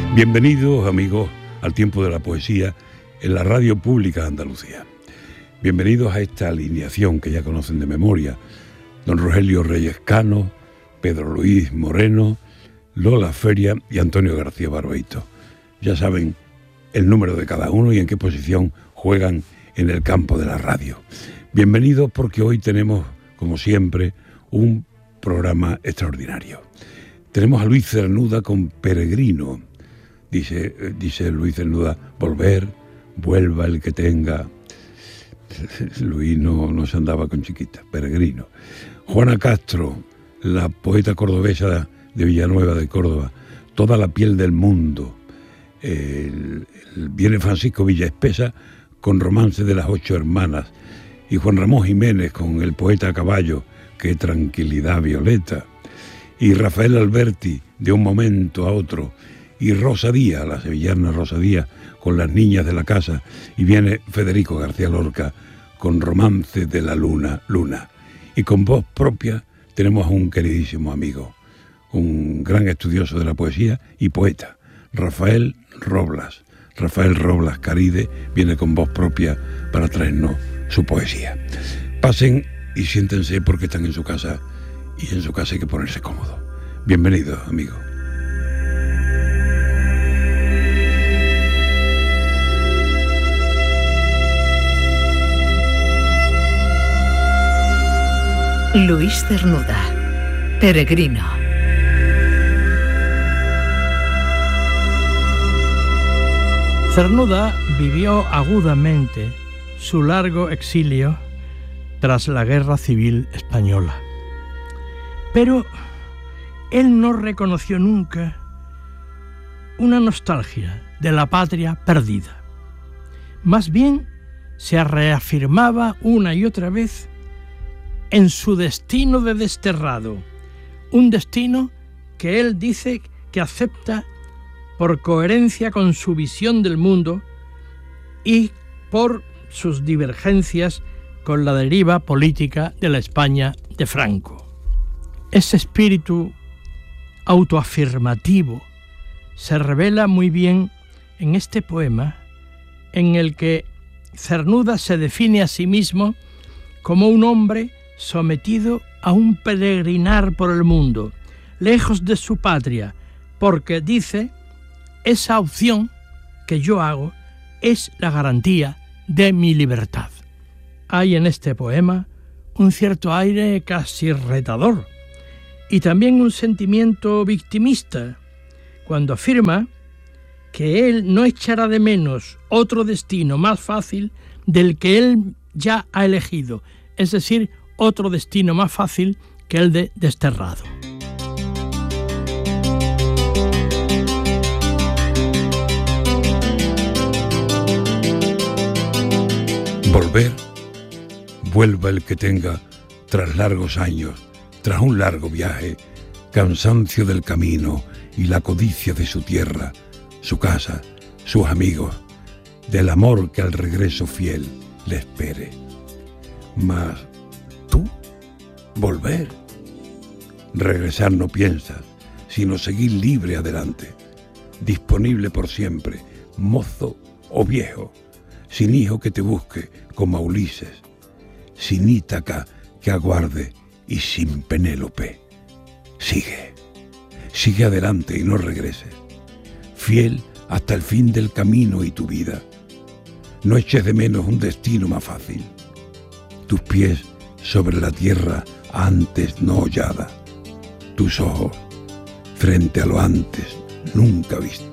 Bienvenidos, amigos, al tiempo de la poesía en la Radio Pública de Andalucía. Bienvenidos a esta alineación que ya conocen de memoria. Don Rogelio Reyes Cano, Pedro Luis Moreno, Lola Feria y Antonio García Barbeito. Ya saben el número de cada uno y en qué posición juegan en el campo de la radio. Bienvenidos porque hoy tenemos, como siempre, un programa extraordinario. Tenemos a Luis Cernuda con Peregrino. Dice Luis Cernuda, vuelva el que tenga. Luis no se andaba con chiquitas, Peregrino. Juana Castro, la poeta cordobesa de Villanueva de Córdoba, Toda la piel del mundo. Viene Francisco Villaespesa con Romance de las 8 hermanas. Y Juan Ramón Jiménez con El poeta a caballo, Qué tranquilidad violeta. Y Rafael Alberti, De un momento a otro. Y Rosa Díaz, la sevillana Rosa Díaz, con Las niñas de la casa. Y viene Federico García Lorca con Romance de la luna. Y con voz propia tenemos a un queridísimo amigo, un gran estudioso de la poesía y poeta, Rafael Roblas Caride, viene con voz propia para traernos su poesía. Pasen y siéntense porque están en su casa, y en su casa hay que ponerse cómodo. Bienvenidos, amigos. Luis Cernuda, Peregrino. Cernuda vivió agudamente su largo exilio tras la Guerra Civil Española. Pero él no reconoció nunca una nostalgia de la patria perdida. Más bien se reafirmaba una y otra vez en su destino de desterrado, un destino que él dice que acepta por coherencia con su visión del mundo y por sus divergencias con la deriva política de la España de Franco. Ese espíritu autoafirmativo se revela muy bien en este poema, en el que Cernuda se define a sí mismo como un hombre sometido a un peregrinar por el mundo, lejos de su patria, porque dice, esa opción que yo hago es la garantía de mi libertad. Hay en este poema un cierto aire casi retador y también un sentimiento victimista, cuando afirma que él no echará de menos otro destino más fácil del que él ya ha elegido, es decir, otro destino más fácil que el de desterrado. Vuelva el que tenga, tras largos años, tras un largo viaje, cansancio del camino y la codicia de su tierra, su casa, sus amigos, del amor que al regreso fiel le espere. Mas tú, volver, regresar no piensas, sino seguir libre adelante, disponible por siempre, mozo o viejo, sin hijo que te busque como a Ulises, sin Ítaca que aguarde y sin Penélope. Sigue adelante y no regreses, fiel hasta el fin del camino y tu vida. No eches de menos un destino más fácil, tus pies sobre la tierra antes no hollada, tus ojos frente a lo antes nunca visto.